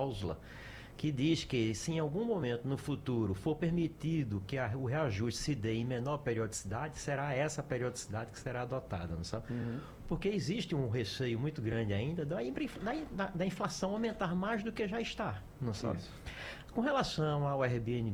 cláusula que diz que se em algum momento no futuro for permitido que o reajuste se dê em menor periodicidade, será essa periodicidade que será adotada, não sabe? Porque existe um receio muito grande ainda da inflação aumentar mais do que já está, não sabe? Com relação ao Airbnb,